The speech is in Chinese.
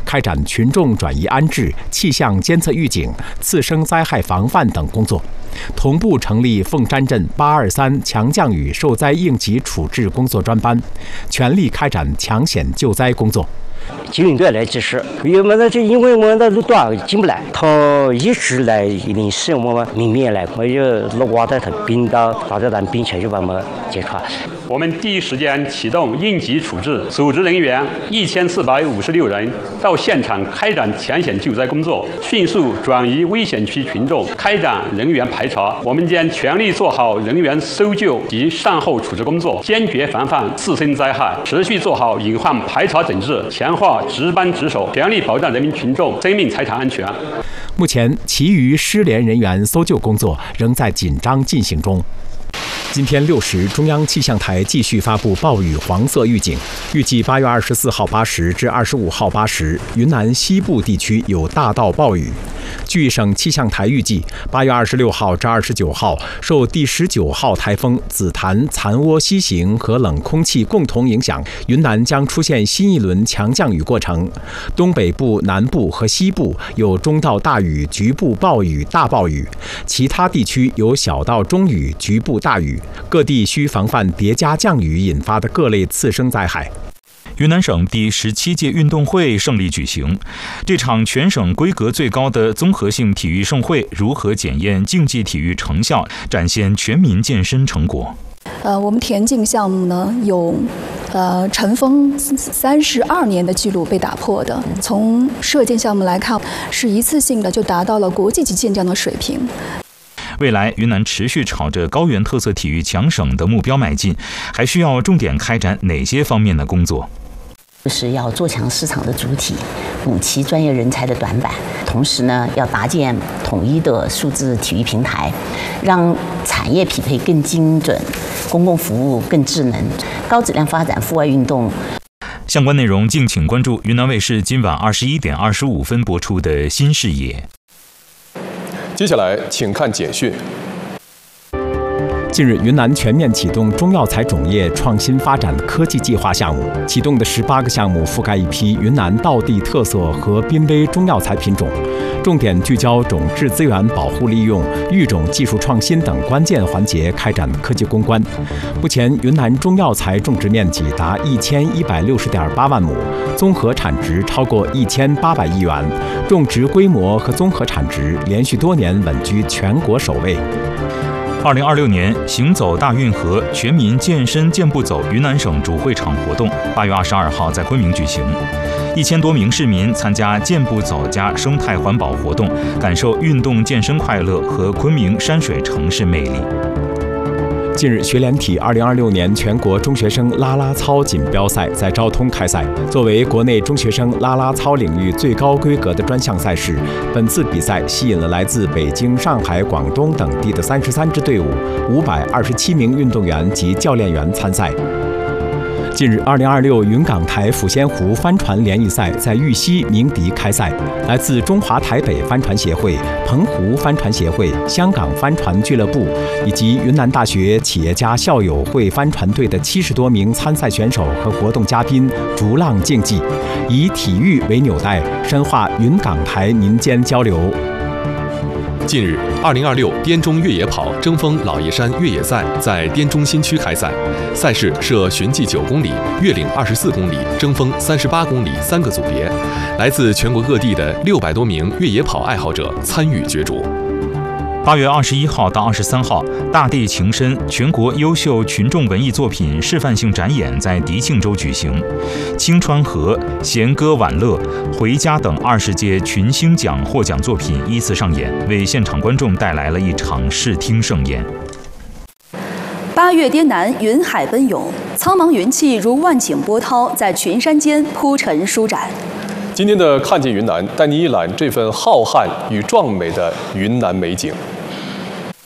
开展群众转移安置、气象监测预警、次生灾害防范等工作，同步成立凤山镇823强降雨受灾应急处置工作专班，全力开展抢险救灾工作。 救援队来及时，因为我们的路段进不来，他一直来临时我们明面来，我就挖在他冰到大炸弹冰起来就把我们解除。 我们第一时间启动应急处置，组织人员1456人到现场开展抢险救灾工作，迅速转移危险区群众，开展人员排查。我们将全力做好人员搜救及善后处置工作，坚决防范次生灾害，持续做好隐患排查整治，强化值班值守，全力保障人民群众生命财产安全。 目前，其余失联人员搜救工作仍在紧张进行中。今天6时，中央气象台继续发布暴雨黄色预警，预计8月24号8时至25号8时，云南西部地区有大到暴雨。据省气象台预计，8月26号至29号，受第19号台风紫檀残涡西行和冷空气共同影响，云南将出现新一轮强降雨过程。东北部、南部和西部有中到大雨、局部暴雨、大暴雨，其他地区有小到中雨、局部大雨。各地需防范叠加降雨引发的各类次生灾害。 云南省第17届运动会胜利举行，这场全省规格最高的综合性体育盛会如何检验竞技体育成效，展现全民健身成果？ 我们田径项目呢有尘封32年的记录被打破的。从射箭项目来看，是一次性的就达到了国际级健将的水平。 未来，云南持续朝着高原特色体育强省的目标迈进，还需要重点开展哪些方面的工作？ 就是要做强市场的主体，补齐专业人才的短板，同时呢，要搭建统一的数字体育平台，让产业匹配更精准，公共服务更智能，高质量发展户外运动。 相关内容敬请关注云南卫视今晚21点25分播出的《新视野》。 接下来，请看简讯。 近日，云南全面启动中药材种业创新发展科技计划项目，启动的18个项目覆盖一批云南道地特色和濒危中药材品种，重点聚焦种质资源保护利用、育种技术创新等关键环节开展科技攻关。目前，云南中药材种植面积达1160.8万亩，综合产值超过1800亿元，种植规模和综合产值连续多年稳居全国首位。 2026年行走大运河全民健身健步走云南省主会场活动8月22号在昆明举行，1000多名市民参加健步走加生态环保活动，感受运动健身快乐和昆明山水城市魅力。 近日，学联体2026年全国中学生啦啦操锦标赛在昭通开赛。作为国内中学生啦啦操领域最高规格的专项赛事，本次比赛吸引了来自北京、上海、广东等地的33支队伍，527名运动员及教练员参赛。近日，2026云港台抚仙湖帆船联谊赛在玉溪鸣笛开赛，来自中华台北帆船协会、澎湖帆船协会、香港帆船俱乐部以及云南大学企业家校友会帆船队的70多名参赛选手和活动嘉宾逐浪竞技，以体育为纽带，深化云港台民间交流。 近日，2026滇中越野跑争锋老爷山越野赛在滇中新区开赛，赛事设循迹9公里、越岭24公里、争锋38公里3个组别，来自全国各地的600多名越野跑爱好者参与角逐。 8月21号到23号，大地情深全国优秀群众文艺作品示范性展演在迪庆州举行，青川河、弦歌晚乐、回家等20届群星奖获奖作品依次上演，为现场观众带来了一场视听盛宴。 8月滇南云海奔涌，苍茫云气如万顷波涛，在群山间铺陈舒展。 今天的看见云南，带您一览这份浩瀚与壮美的云南美景。